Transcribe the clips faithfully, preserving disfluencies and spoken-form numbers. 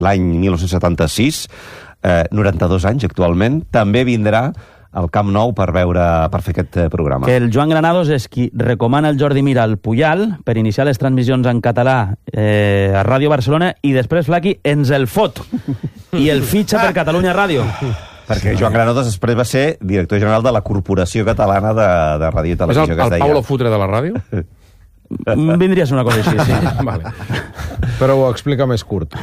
l'any mil nou-cents setanta-sis, eh, noranta-dos anys actualment, també vindrà al Camp Nou per veure per fer aquest programa. Que el Joan Granados és qui recomana el Jordi Mir al Puyal per iniciar les transmissions en català eh, a Ràdio Barcelona i després Flaqui ens el fot i el fitxa per Catalunya Ràdio. Perquè Joan Granados després va ser director general de la Corporació Catalana de, de Ràdio i Televisió. És el, el Paulo Futre de la ràdio? Vindria a ser una cosa així, sí. Vale. Però ho explica més curt.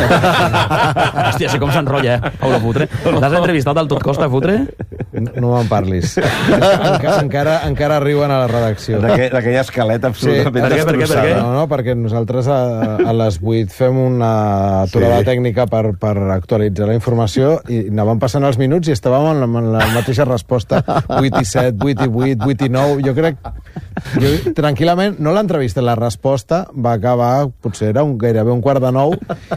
Hòstia, sé com s'enrotlla, eh, Paulo Futre. L'has entrevistat al Tot Costa, Futre? No, no me'n parlis. Encara, encara, encara arriben a la redacció. D'aquella escaleta absolutament sí, destrossada. Per què, per què? No, no, perquè nosaltres a, a les vuit fem una aturada sí. tècnica per, per actualitzar la informació i anaven passant els minuts i estàvem en la, en la mateixa resposta. vuit i set, vuit i vuit, vuit i nou. Jo crec... Jo, tranquil·lament, no l'entrevista, la resposta va acabar, potser era un, gairebé un quart de nou,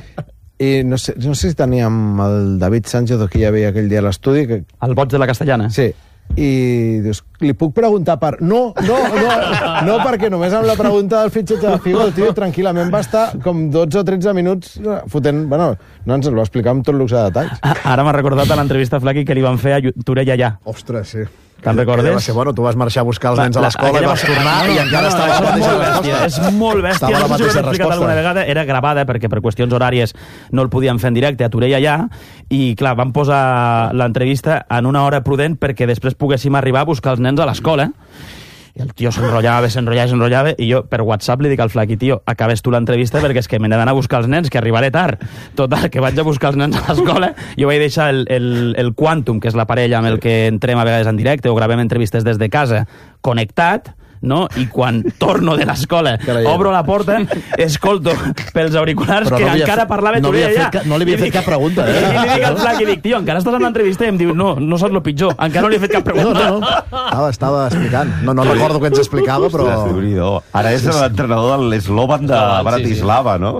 i no sé, no sé si teníem el David Sánchez o qui hi havia aquell dia a l'estudi. Que... El boig de la Castellana. Sí. I dius, li puc preguntar per... No, no, no, no, perquè només amb la pregunta del fitxatge de Figo el tio tranquil·lament va estar com dotze o tretze minuts fotent... Bueno, no ens el va explicar amb tot luxe de detalls. Ara m'ha recordat a l'entrevista Flaqui que li van fer a Torella allà. Ostres, sí. Te'n recordes? Va ser, bueno, tu vas marxar a buscar els nens a l'escola i vas tornar no, no, i encara no, no, estava no, la mateixa resposta. És molt bèstia, no sé si ho he explicat alguna vegada, era gravada perquè per qüestions horàries no el podíem fer en directe a Torella allà i clar, vam posar l'entrevista en una hora prudent perquè després poguéssim arribar a buscar els nens a l'escola. I el tio s'enrotllava, s'enrotllava, s'enrotllava, i jo per WhatsApp li dic al Flaqui, tio, acabes tu l'entrevista perquè és que m'he d'anar a buscar els nens, que arribaré tard. Total, que vaig a buscar els nens a l'escola, jo vaig deixar el, el, el Quantum, que és l'aparell amb el que entrem a vegades en directe o gravem entrevistes des de casa, connectat, no? I quan torno de l'escola, obro la porta, escolto pels auriculars però que no encara fet, parlava no Torella allà. No li havia fet cap pregunta, eh? I li dic al Flaqui, dic, tio, encara estàs en l'entrevista? I em diu, no, no saps el pitjor, encara no li he fet cap pregunta. No, no, no. Estava, estava explicant. No, no recordo què ens explicava, però... Ara és l'entrenador de l'Eslovan de Bratislava, no?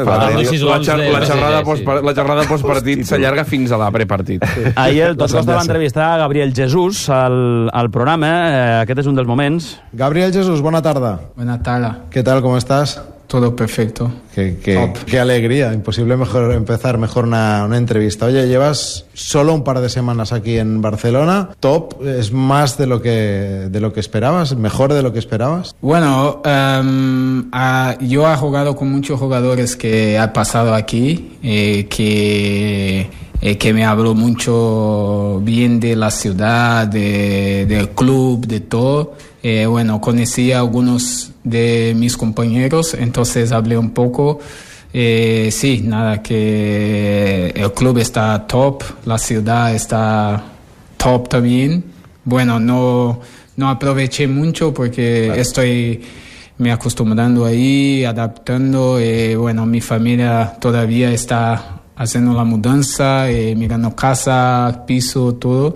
La xerrada postpartit s'allarga fins a la prepartit. Ahir el Tot Costa va entrevistar a Gabriel Jesús al, al programa. Aquest és un dels moments. Gabriel Jesús, bona tarda. Buena tarde. ¿Qué tal? ¿Cómo estás? Todo perfecto. Qué, qué, qué alegría. Imposible mejor empezar mejor una, una entrevista. Oye, llevas solo un par de semanas aquí en Barcelona. Top, ¿es más de lo que, de lo que esperabas? ¿Mejor de lo que esperabas? Bueno, um, uh, yo he jugado con muchos jugadores que han pasado aquí, eh, que... Eh, que me habló mucho bien de la ciudad, de, del club, de todo. Eh, bueno, conocí a algunos de mis compañeros, entonces hablé un poco. Eh, sí, nada, que el club está top, la ciudad está top también. Bueno, no, no aproveché mucho porque claro. estoy me acostumbrando ahí, adaptando. Eh, bueno, mi familia todavía está haciendo la mudanza, eh, mirando casa, piso, todo.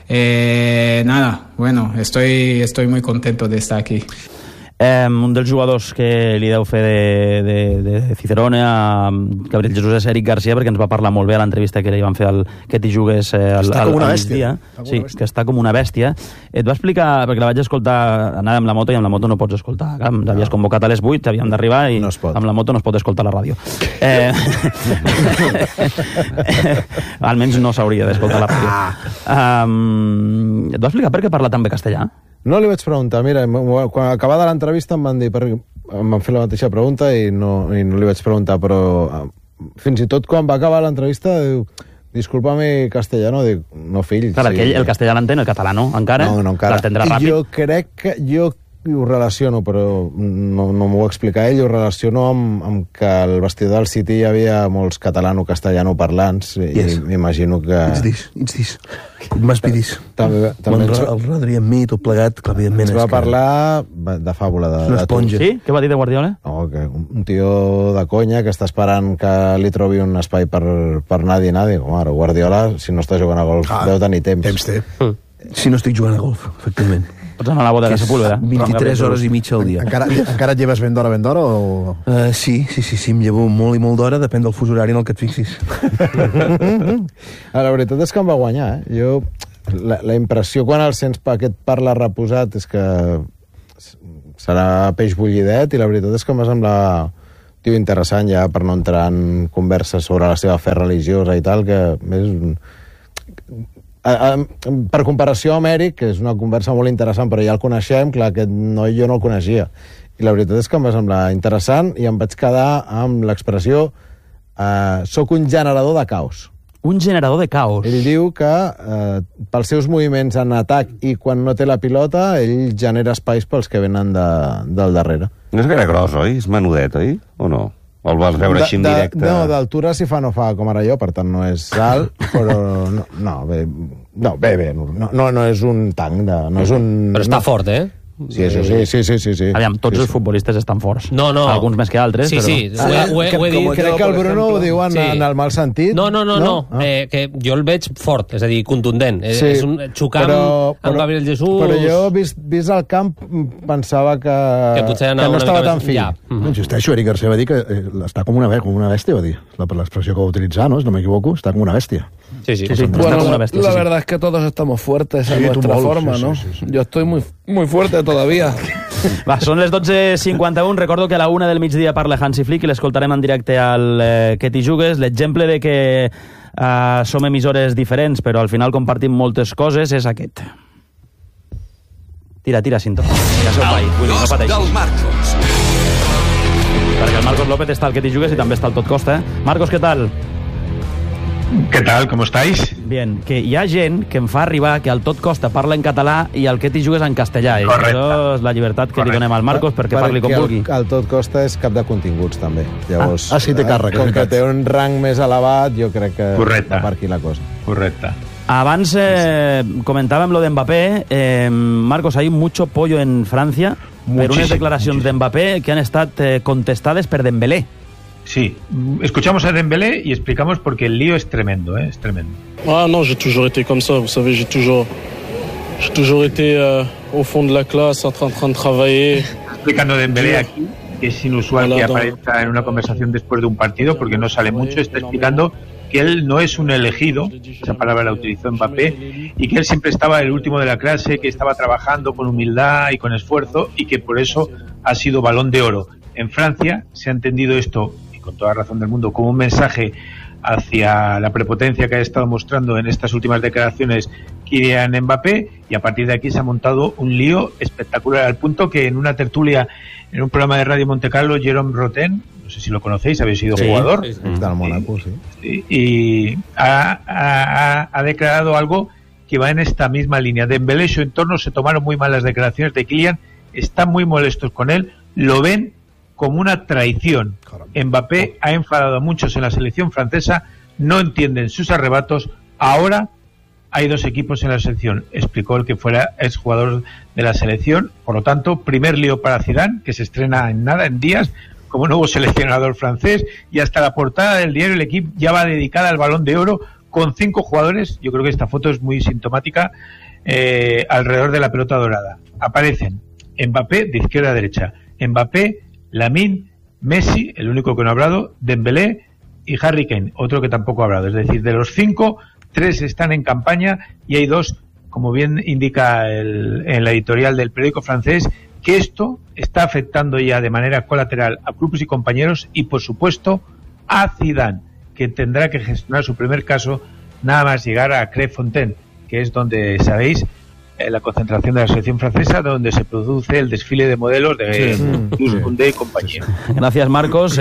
Eh, nada, bueno, estoy, estoy muy contento de estar aquí. Eh, un dels jugadors que li deu fer de, de, de Cicerone a Gabriel Jesús és Eric Garcia, perquè ens va parlar molt bé a l'entrevista que li van fer al que t'hi jugues eh, al, al, al migdia. Sí, que està com una bèstia. Et va explicar, perquè la vaig escoltar, anava amb la moto i amb la moto no pots escoltar. Clar, ens havies convocat a les vuit, havíem d'arribar i no amb la moto no es pot escoltar la ràdio. Eh, almenys no s'hauria d'escoltar la ràdio. Um, et va explicar per què parla tan bé castellà? No li vaig preguntar, mira, quan acabada l'entrevista em van dir, per, em van fer la mateixa pregunta i no, i no li vaig preguntar, però fins i tot quan va acabar l'entrevista diu, disculpa mi castellano, dic, no fill. Clar, sí. Aquell, el castellà l'entén, el català no, encara? No, no, encara. L'entendrà ràpid? Jo crec que, jo ho relaciono, però no, no m'ho va explicar ell, ho relaciono amb, amb que al vestidor del City hi havia molts catalano-castellano parlants, yes. I m'imagino que... Ets dis, ets dis. Et must be dis. També, també ens... El Rodri amb mi, tot plegat, clar, evidentment... Ens va que... parlar de fàbula, de, de tu. Sí? Què va dir de Guardiola? No, que un tio de conya que està esperant que li trobi un espai per, per anar a dinar, dic, home, Guardiola, si no està jugant a golf, ah, deu tenir temps. Temps té. Mm. Si no estic jugant a golf, efectivament. Pots anar a la boda de Sepúlveda. vint-i-tres hores i mitja al dia. Encara, encara et lleves ben d'hora, ben d'hora? O... Uh, sí, sí, sí, sí, em llevo molt i molt d'hora, depèn del fus horari en el que et fixis. La veritat és que em va guanyar, eh? Jo, la, la impressió quan el sents aquest parla reposat és que serà peix bullidet i la veritat és que em va semblar tio interessant, ja per no entrar en converses sobre la seva fe religiosa i tal, que és... A, a, per comparació amb Eric, que és una conversa molt interessant, però ja el coneixem, clar, aquest noi jo no el coneixia. I la veritat és que em va semblar interessant i em vaig quedar amb l'expressió eh, soc un generador de caos. Un generador de caos. Ell diu que eh, pels seus moviments en atac i quan no té la pilota, ell genera espais pels que venen de, del darrere. No és gaire gros, oi? És menudet, oi? O no? O el vas veure així en directe? De, no, d'altura si fa no fa com ara jo, per tant no és alt, però no, no bé, no, bé, bé, no, no, no és un tanc, de, no és un... Però està no, fort, eh? Sí, això sí, sí, sí, sí, sí. Aviam, tots sí, els futbolistes estan forts. No, no. Alguns més que altres, sí, però... Sí, sí, ho he, ho he, ho he dit. Crec que el Bruno ho diu en, sí. en el mal sentit. No, no, no, no. no? Ah. Eh, que jo el veig fort, és a dir, contundent. Sí, és un xocar però, amb, amb Gabriel Jesús... Però jo, vist, vist al camp, pensava que, que, que no estava tan fi. Ja. Mm -hmm. No, insisteixo, Eric Garcia va dir que eh, està com una, com una bèstia, va dir. La, per l'expressió que va utilitzar, ¿no? Si no me equivoco, está como una bestia. Sí, sí. sí, sí. Bueno, como una bestia, la sí, verdad sí. es que todos estamos fuertes en sí, nuestra molt, forma, sí, ¿no? Sí, sí, sí. Yo estoy muy, muy fuerte todavía. Va, són les dotze cinquanta-u. Recordo que a la una del migdia parla Hansi Flick i l'escoltarem en directe al eh, Que t'hi jugues. L'exemple de que eh, som emissores diferents, però al final compartim moltes coses, és aquest. Tira, tira, Cinto. Ja sou pai, vull dir, no pateixis. Perquè el Marcos López està al Que t'hi jugues i també està al Tot Costa. Eh? Marcos, què tal? ¿Qué tal? ¿Cómo estáis? Bien, que hi ha gent que em fa arribar que el Tot Costa parla en català i el Que t'hi jugues en castellà. I això és la llibertat que Correcte. li donem al Marcos perquè, perquè parli com vulgui. El, el Tot Costa és cap de continguts, també. Llavors, ah, ah, sí, té càrrec. Com que té un rang més elevat, jo crec que Correcte. va per aquí la cosa. Correcte. Abans eh, comentàvem lo de Mbappé. Eh, Marcos, hay mucho pollo en Francia per unes declaracions de Mbappé que han estat eh, contestades per Dembélé. Sí, escuchamos a Dembélé y explicamos porque el lío es tremendo, ¿eh? Es tremendo. Ah non, j'ai toujours été comme ça, vous savez, j'ai toujours, j'ai toujours été euh, au fond de la clase, en train, en train de travailler. Explicando Dembélé aquí, que es inusual voilà, que aparezca en una conversación después de un partido, porque no sale mucho, está explicando que él no es un elegido, esa palabra la utilizó Mbappé, y que él siempre estaba el último de la clase, que estaba trabajando con humildad y con esfuerzo, y que por eso ha sido Balón de Oro. En Francia se ha entendido esto, con toda razón del mundo, como un mensaje hacia la prepotencia que ha estado mostrando en estas últimas declaraciones Kylian Mbappé, y a partir de aquí se ha montado un lío espectacular, al punto que en una tertulia, en un programa de Radio Montecarlo, Jérôme Roten, no sé si lo conocéis, habéis sido sí, jugador, sí, sí. Del Mónaco, sí. Y, y ha, ha, ha declarado algo que va en esta misma línea. Dembélé y su entorno se tomaron muy mal las declaraciones de Kylian, están muy molestos con él, lo ven como una traición. Mbappé ha enfadado a muchos en la selección francesa, no entienden sus arrebatos. Ahora hay dos equipos en la selección, explicó el que fuera exjugador de la selección. Por lo tanto, primer lío para Zidane, que se estrena en nada, en días, como nuevo seleccionador francés, y hasta la portada del diario El Equipo ya va dedicada al Balón de Oro, con cinco jugadores. Yo creo que esta foto es muy sintomática, eh, alrededor de la pelota dorada. Aparecen Mbappé de izquierda a derecha, Mbappé, Lamine, Messi, el único que no ha hablado, Dembélé y Harry Kane, otro que tampoco ha hablado. Es decir, de los cinco, tres están en campaña y hay dos, como bien indica el, en la editorial del periódico francés, que esto está afectando ya de manera colateral a clubes y compañeros y, por supuesto, a Zidane, que tendrá que gestionar su primer caso nada más llegar a Clairefontaine, que es donde, sabéis, la concentración de la selección francesa, donde se produce el desfile de modelos de Luz Koundé y compañía. Gràcies, Marcos.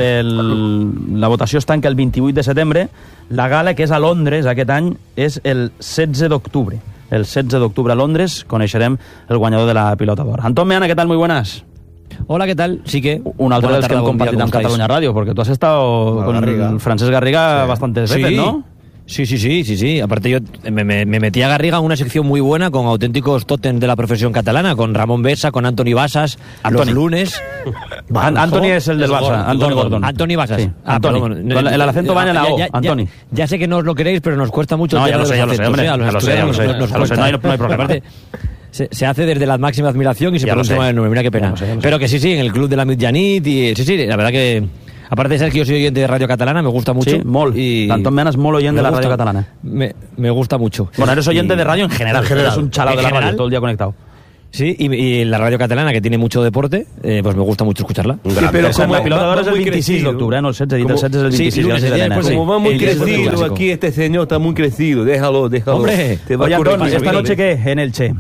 El, la votació es tanca el vint-i-vuit de setembre. La gala, que és a Londres aquest any, és el setze d'octubre. El setze d'octubre a Londres coneixerem el guanyador de la pilota d'or. Antón Meana, ¿qué tal? Muy buenas. Hola, ¿qué tal? Sí que... Un altre dels que hem compartit amb Catalunya Ràdio, perquè tu has estado con el Francesc Garriga sí. bastantes veces, ¿no? Sí, sí, sí, sí, sí. Aparte yo me, me, me metí a Garriga en una sección muy buena con auténticos tótems de la profesión catalana, con Ramón Besa, con Antoni Basas, Antoni. los lunes... An Antoni es el del Barça, Antoni Gordon. Antoni Basas. Sí. Ah, Antoni. El, el acento va en la O, ya, ya, Antoni. Ya, ya sé que no os lo queréis, pero nos cuesta mucho... No, ya lo sé, ya lo sé, hombre. A los ya lo sé, ya lo sé. Nos, nos, nos no, hay, no hay problema. Aparte, se, se hace desde la máxima admiración y se pregunta el nombre. Mira qué pena. Sé, pero que sí, sí, en el club de la Mitjanit y... Sí, sí, la verdad que... Aparte de ser que yo soy oyente de Radio Catalana, me gusta mucho. Sí, molt. Y Antón Meana es molt oyente de la gusta, Radio Catalana. Me, me gusta mucho. Bueno, eres oyente y... de radio en general. En general. Eres un chalao de la radio todo el día conectado. Sí, y, y la radio catalana, que tiene mucho deporte, eh, pues me gusta mucho escucharla. Sí, pero como la pilota d'or és el veintiséis d'octubre, no el setze, el setze és el veintiséis. Sí, gràcies, sí, Elena. pues, Como va muy el día es un crecido clásico. aquí, este señor está muy crecido. Déjalo, déjalo. Hombre, te va Oye, a Antón, corregir. ¿esta noche qué? En Elche.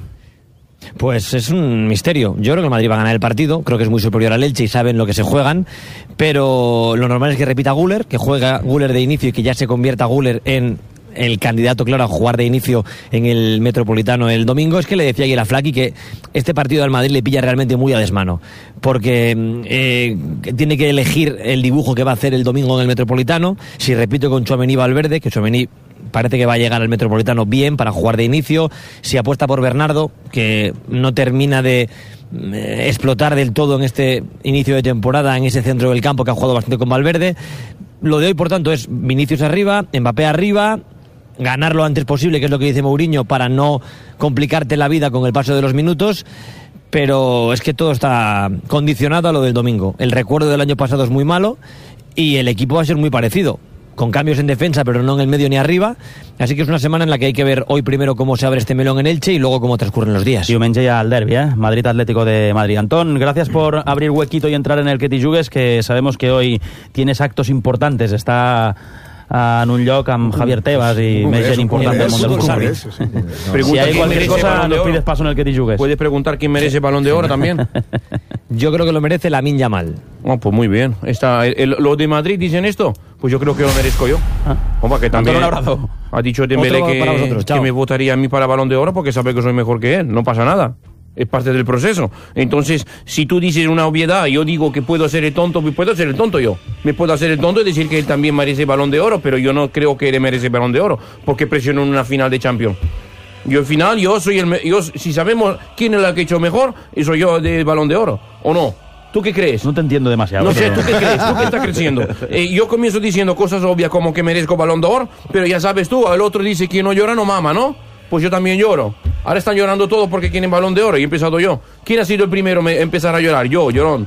Pues es un misterio. Yo creo que el Madrid va a ganar el partido, creo que es muy superior al Elche y saben lo que se juegan, pero lo normal es que repita Güler, que juega Güler de inicio y que ya se convierta Güler en el candidato claro a jugar de inicio en el Metropolitano el domingo. Es que le decía ayer a Flaqui que este partido al Madrid le pilla realmente muy a desmano, porque eh, tiene que elegir el dibujo que va a hacer el domingo en el Metropolitano. Si repito con Tchouaméni y Valverde, que Tchouaméni parece que va a llegar al Metropolitano bien para jugar de inicio. Si apuesta por Bernardo, que no termina de eh, explotar del todo en este inicio de temporada en ese centro del campo que ha jugado bastante con Valverde. Lo de hoy, por tanto, es Vinicius arriba, Mbappé arriba, ganar lo antes posible, que es lo que dice Mourinho, para no complicarte la vida con el paso de los minutos. Pero es que todo está condicionado a lo del domingo. El recuerdo del año pasado es muy malo y el equipo va a ser muy parecido, con cambios en defensa, pero no en el medio ni arriba. Así que es una semana en la que hay que ver hoy primero cómo se abre este melón en Elche y luego cómo transcurren los días. Diumenge ya al derbi, ¿eh? Madrid Atlético de Madrid. Antón, gracias por abrir huequito y entrar en el que te jugues, que sabemos que hoy tienes actos importantes. Está en un lloc amb Javier Tebas y més gent important del món del futbol. Si hay cualquier cosa, nos pides paso en el que te jugues. ¿Puedes preguntar quién merece el Balón de Oro también? Yo creo que lo merece Lamine Yamal. Oh, pues muy bien. Está, el, el, ¿Los de Madrid dicen esto? Pues yo creo que lo merezco yo. Ah. Opa, que también un abrazo. Ha dicho Dembélé que, que me votaría a mí para Balón de Oro porque sabe que soy mejor que él. No pasa nada. Es parte del proceso. Entonces, si tú dices una obviedad, yo digo que puedo ser el tonto, puedo ser el tonto yo. Me puedo hacer el tonto y decir que él también merece Balón de Oro, pero yo no creo que él merece Balón de Oro, porque presionó en una final de Champions. Yo al final, yo soy el... Yo, si sabemos quién es el que ha hecho mejor, soy yo del Balón de Oro, ¿o no? ¿Tú qué crees? No te entiendo demasiado. No sé, pero... ¿tú qué crees? ¿Tú qué estás creciendo? Eh, yo comienzo diciendo cosas obvias como que merezco Balón de Oro, pero ya sabes tú, el otro dice que no llora no mama, ¿no? Pues yo también lloro. Ahora están llorando todos porque quieren Balón de Oro y he empezado yo. ¿Quién ha sido el primero a empezar a llorar? Yo, llorón.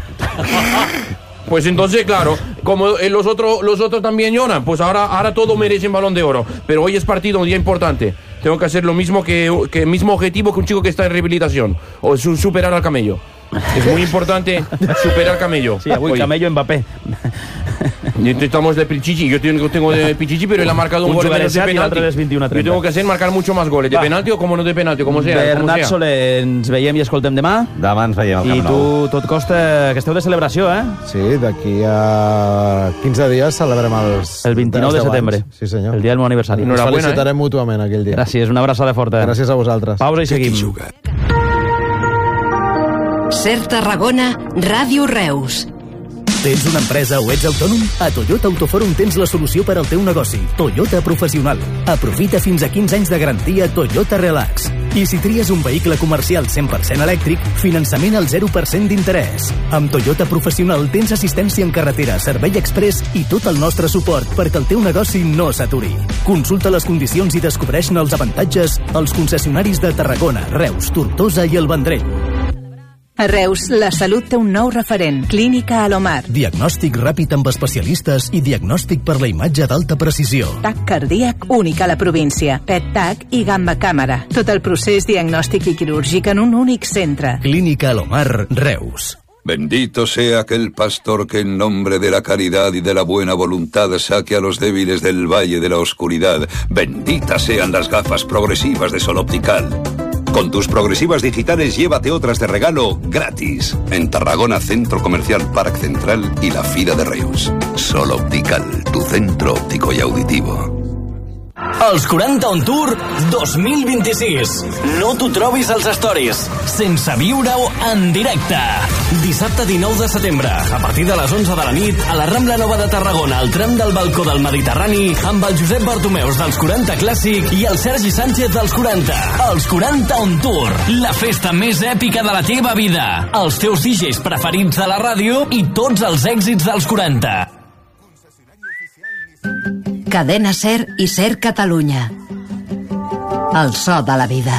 Pues entonces, claro, como los otros los otros también lloran, pues ahora, ahora todos merecen Balón de Oro. Pero hoy es partido, un día importante. Tengo que hacer lo mismo que, que el mismo objetivo que un chico que está en rehabilitación. O su, superar al camello. Es muy importante superar camello. Sí, avui camello Mbappé. Estamos de Pichichi, yo tengo, tengo de Pichichi, pero él ha marcado un, un gol menos de penalti. Yo tengo que hacer marcar mucho más goles, de Va. penalti o como no de penalti, como sea. Bernat Soler, ens veiem i escoltem demà. Demà ens veiem al Camp Nou. I tu, tot costa, que esteu de celebració, eh? Sí, d'aquí a quinze dies celebrem els... El vint-i-nou de setembre. Sí, senyor. El dia del meu aniversari. Ens felicitarem eh? mútuament aquell dia. Gràcies, una abraçada forta. Gràcies a vosaltres. Pausa i seguim. Ser Tarragona, Ràdio Reus. Tens una empresa o ets autònom? A Toyota Autoforum tens la solució per al teu negoci. Toyota Professional. Aprofita fins a quinze anys de garantia Toyota Relax. I si tries un vehicle comercial cent per cent elèctric, finançament al zero per cent d'interès. Amb Toyota Professional tens assistència en carretera, servei express i tot el nostre suport perquè el teu negoci no s'aturi. Consulta les condicions i descobreix-ne els avantatges als concessionaris de Tarragona, Reus, Tortosa i el Vendrell. A Reus, la salut té un nou referent. Clínica Alomar. Diagnòstic ràpid amb especialistes i diagnòstic per la imatge d'alta precisió. TAC cardíac únic a la província. P E T-TAC i gamma càmera. Tot el procés diagnòstic i quirúrgic en un únic centre. Clínica Alomar, Reus. Bendito sea aquel pastor que en nombre de la caridad y de la buena voluntad saque a los débiles del valle de la oscuridad. Benditas sean las gafas progresivas de Sol Optical. Con tus progresivas digitales llévate otras de regalo gratis. En Tarragona, Centro Comercial Parc Central y la Fira de Reus. Sol Optical, tu centro óptico y auditivo. Els quaranta On Tour dos mil vint-i-sis. No t'ho trobis als stories, sense viure-ho en directe. Dissabte dinou de setembre, a partir de les onze de la nit, a la Rambla Nova de Tarragona, al tram del Balcó del Mediterrani, amb el Josep Bartomeus dels quaranta Clàssic i el Sergi Sánchez dels quaranta. Els quaranta On Tour, la festa més èpica de la teva vida. Els teus D Js preferits de la ràdio i tots els èxits dels quaranta. Cadena Ser i Ser Catalunya. El so de la vida.